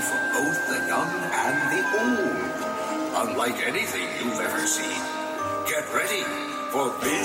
for both the young and the old. Unlike anything you've ever seen. Get ready for Biz